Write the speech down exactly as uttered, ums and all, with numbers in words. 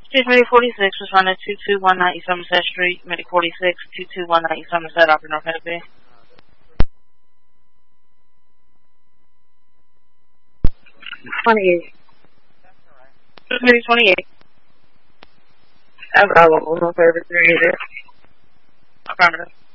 Stage Medic forty-six, respond to two two one nine East Somerset Street, Medic forty-six, two two one nine East Somerset, Opera North Tennessee. twenty-eight. Stage Medic twenty-eight. Available, no service needed. Affirmative.